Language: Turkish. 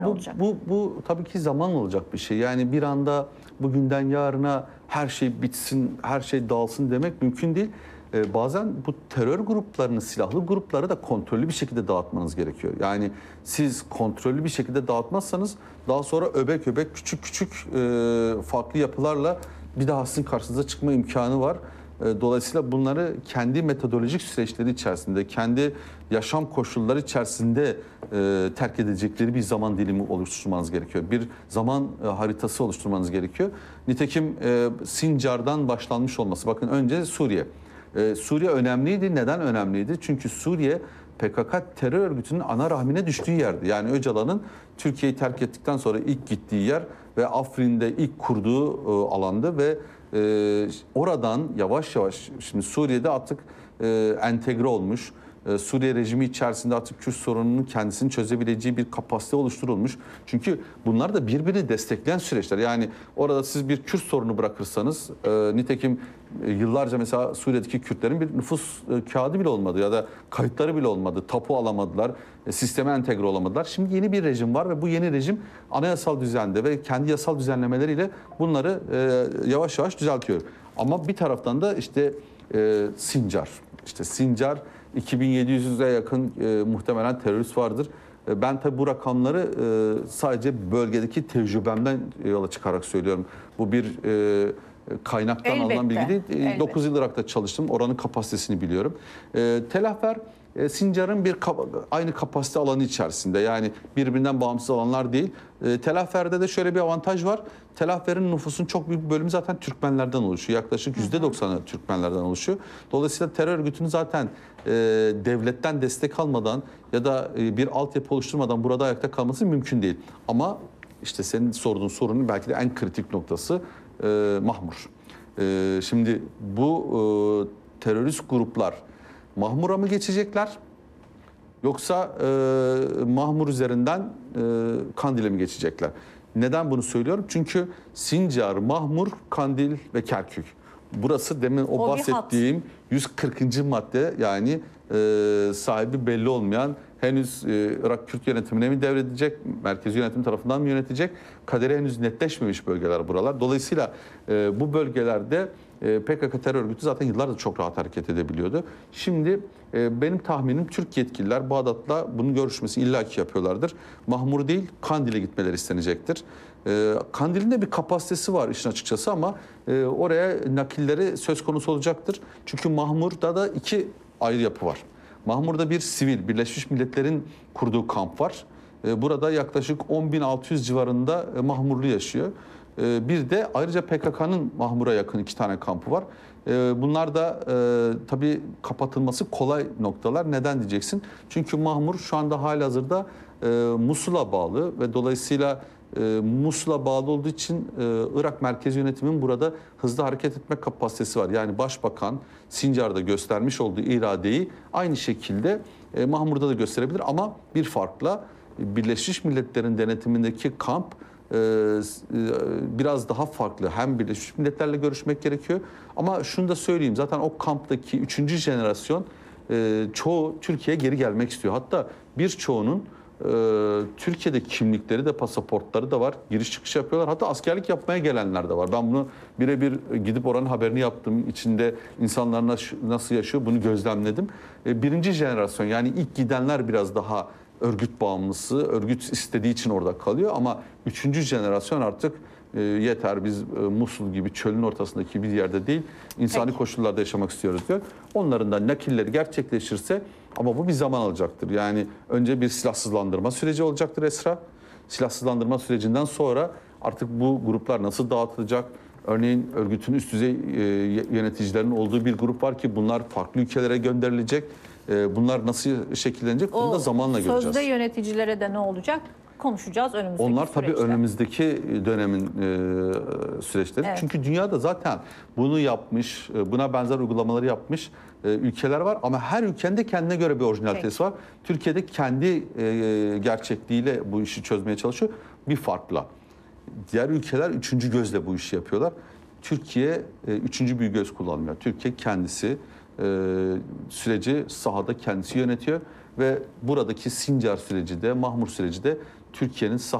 olacak? Bu tabii ki zaman olacak bir şey. Yani bir anda bugünden yarına her şey bitsin, her şey dağılsın demek mümkün değil. Bazen bu terör gruplarını, silahlı grupları da kontrollü bir şekilde dağıtmanız gerekiyor. Yani siz kontrollü bir şekilde dağıtmazsanız daha sonra öbek öbek küçük küçük farklı yapılarla bir daha sizin karşınıza çıkma imkanı var. Dolayısıyla bunları kendi metodolojik süreçleri içerisinde, kendi yaşam koşulları içerisinde terk edecekleri bir zaman dilimi oluşturmanız gerekiyor. Bir zaman haritası oluşturmanız gerekiyor. Nitekim Sincar'dan başlanmış olması. Bakın önce Suriye. Suriye önemliydi. Neden önemliydi? Çünkü Suriye PKK terör örgütünün ana rahmine düştüğü yerdi. Yani Öcalan'ın Türkiye'yi terk ettikten sonra ilk gittiği yer ve Afrin'de ilk kurduğu alandı ve oradan yavaş yavaş şimdi Suriye'de artık entegre olmuş. Suriye rejimi içerisinde artık Kürt sorununun kendisini çözebileceği bir kapasite oluşturulmuş. Çünkü bunlar da birbirini destekleyen süreçler. Yani orada siz bir Kürt sorunu bırakırsanız, nitekim yıllarca mesela Suriye'deki Kürtlerin bir nüfus kağıdı bile olmadı ya da kayıtları bile olmadı. Tapu alamadılar, sisteme entegre olamadılar. Şimdi yeni bir rejim var ve bu yeni rejim anayasal düzende ve kendi yasal düzenlemeleriyle bunları yavaş yavaş düzeltiyor. Ama bir taraftan da işte Sincar. İşte Sincar 2700'e yakın muhtemelen terörist vardır. Ben tabi bu rakamları sadece bölgedeki tecrübemden yola çıkarak söylüyorum. Bu bir kaynaktan alınan bilgi değil. 9 yıl Irak'ta çalıştım. Oranın kapasitesini biliyorum. Tel Afer Sincar'ın aynı kapasite alanı içerisinde, yani birbirinden bağımsız alanlar değil. Tel Afer'de de şöyle bir avantaj var. Tel Afer'in nüfusun çok büyük bir bölümü zaten Türkmenlerden oluşuyor. Yaklaşık %90'ı Türkmenlerden oluşuyor. Dolayısıyla terör örgütünün zaten devletten destek almadan ya da bir altyapı oluşturmadan burada ayakta kalması mümkün değil. Ama işte senin sorduğun sorunun belki de en kritik noktası Mahmur. Şimdi bu terörist gruplar Mahmur'a mı geçecekler, yoksa Mahmur üzerinden Kandil'e mi geçecekler? Neden bunu söylüyorum? Çünkü Sincar, Mahmur, Kandil ve Kerkük. Burası demin o bahsettiğim 140. madde, yani sahibi belli olmayan, henüz Irak Kürt yönetimine mi devredecek, merkezi yönetim tarafından mı yönetecek, kaderi henüz netleşmemiş bölgeler buralar. Dolayısıyla bu bölgelerde PKK terör örgütü zaten yıllardır çok rahat hareket edebiliyordu. Şimdi benim tahminim Türk yetkililer Bağdat'la bunun görüşmesi illaki yapıyorlardır. Mahmur değil, Kandil'e gitmeleri istenecektir. Kandil'in de bir kapasitesi var işin açıkçası, ama oraya nakilleri söz konusu olacaktır. Çünkü Mahmur'da da iki ayrı yapı var. Mahmur'da bir sivil, Birleşmiş Milletler'in kurduğu kamp var. Burada yaklaşık 10.600 civarında Mahmurlu yaşıyor. Bir de ayrıca PKK'nın Mahmur'a yakın 2 tane kampı var. Bunlar da tabii kapatılması kolay noktalar. Neden diyeceksin? Çünkü Mahmur şu anda halihazırda Musul'a bağlı ve dolayısıyla Musul'a bağlı olduğu için Irak merkezi yönetimin burada hızlı hareket etme kapasitesi var. Yani Başbakan Sincar'da göstermiş olduğu iradeyi aynı şekilde Mahmur'da da gösterebilir, ama bir farkla Birleşmiş Milletler'in denetimindeki kamp biraz daha farklı. Hem Birleşmiş Milletler'le görüşmek gerekiyor, ama şunu da söyleyeyim, zaten o kamptaki 3. jenerasyon çoğu Türkiye'ye geri gelmek istiyor. Hatta birçoğunun Türkiye'de kimlikleri de, pasaportları da var. Giriş çıkış yapıyorlar. Hatta askerlik yapmaya gelenler de var. Ben bunu birebir gidip oranın haberini yaptım. İçinde insanlar nasıl yaşıyor bunu gözlemledim. Birinci jenerasyon, yani ilk gidenler biraz daha örgüt bağımlısı, örgüt istediği için orada kalıyor, ama 3. jenerasyon artık yeter, biz Musul gibi çölün ortasındaki bir yerde değil, insani koşullarda yaşamak istiyoruz diyor. Onların da nakilleri gerçekleşirse, ama bu bir zaman alacaktır. Yani önce bir silahsızlandırma süreci olacaktır Esra. Silahsızlandırma sürecinden sonra artık bu gruplar nasıl dağıtılacak? Örneğin örgütün üst düzey yöneticilerinin olduğu bir grup var ki bunlar farklı ülkelere gönderilecek. Bunlar nasıl şekillenecek? Bunu da zamanla göreceğiz. Sözde yöneticilere de ne olacak? Konuşacağız önümüzdeki Onlar tabii süreçte. önümüzdeki dönemin süreçleri. Evet. Çünkü dünyada zaten bunu yapmış, buna benzer uygulamaları yapmış ülkeler var. Ama her ülkenin de kendine göre bir orijinalitesi var. Türkiye'de kendi gerçekliğiyle bu işi çözmeye çalışıyor. Bir farkla. Diğer ülkeler 3. gözle bu işi yapıyorlar. Türkiye 3. bir göz kullanmıyor. Türkiye kendisi süreci sahada kendisi yönetiyor ve buradaki Sincar süreci de, Mahmur süreci de Türkiye'nin